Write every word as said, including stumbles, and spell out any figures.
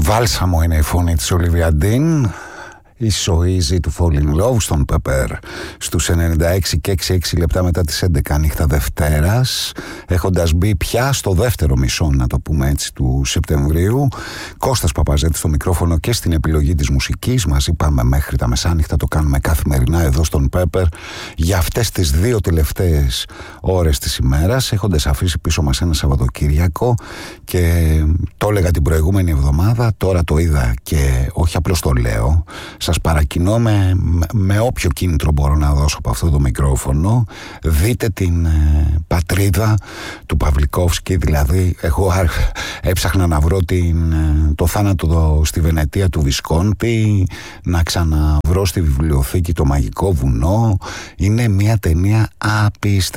Βάλσαμο είναι η φωνή της Ολίβια Ντίν. Η So Easy to Fall in Love στον Pepper στους ενενήντα έξι και έξι έξι λεπτά μετά τις έντεκα νύχτα Δευτέρας, έχοντας μπει πια στο δεύτερο μισό, να το πούμε έτσι, του Σεπτεμβρίου. Κώστας Παπαζέτης στο μικρόφωνο και στην επιλογή της μουσικής. Μαζί πάμε μέχρι τα μεσάνυχτα, το κάνουμε καθημερινά εδώ στον Pepper για αυτές τις δύο τελευταίες ώρες της ημέρας, έχοντας αφήσει πίσω μας ένα Σαββατοκύριακο. Και το έλεγα την προηγούμενη εβδομάδα, τώρα το είδα και όχι απλώς το λέω, σας παρακινώ με, με όποιο κίνητρο μπορώ να δώσω από αυτό το μικρόφωνο. Δείτε την ε, πατρίδα του Παυλικόφσκι. Δηλαδή εγώ έψαχνα να βρω την, ε, το θάνατο στη Βενετία του Βισκόντι, να ξαναβρω στη βιβλιοθήκη το Μαγικό Βουνό. Είναι μια ταινία απίστευτη.